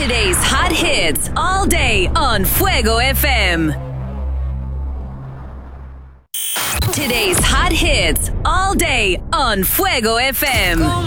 Today's hot hits all day on Fuego FM. Today's hot hits all day on Fuego FM.